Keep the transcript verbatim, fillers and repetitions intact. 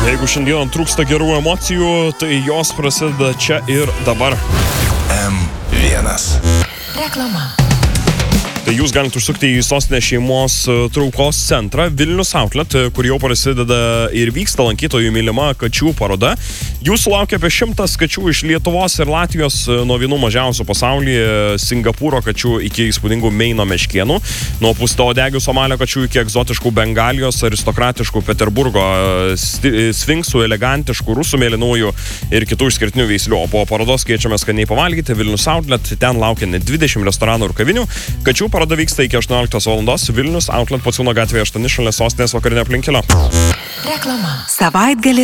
Jeigu šiandien trūksta gerų emocijų, tai jos prasideda čia ir dabar. M vienas. Reklama. Tai jūs galite užsukti į sostinę šeimos traukos centrą Vilnius Outlet, kur jau prasideda ir vyksta lankytojų mylima kačių paroda. Jūsų laukia apie šimtas kačių iš Lietuvos ir Latvijos, nuo vienų mažiausių pasaulyje Singapūro kačių iki įspūdingų Meino meškėnų, nuo pustaodegių Somalio kačių iki egzotiškų Bengalijos, aristokratiškų Peterburgo sfinksų, elegantiškų rusų mėlynųjų ir kitų išskirtinių veislių. O po parodos kviečiame skaniai pavalgyti Vilnius Outlet, ten laukia net dvidešimt restoranų ir kavinių. Kačių paroda vyksta iki aštuonioliktos valandos Vilnius Outlet Pociūno gatvėje aštuoni šalia sostinės vakarinio aplinkkelio. Reklama. Savaitgalį